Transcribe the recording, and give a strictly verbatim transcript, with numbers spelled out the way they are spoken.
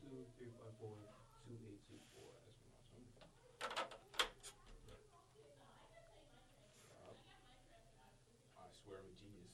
two, three, five, four, two, eight, two, four. That's my number. I swear I'm a genius.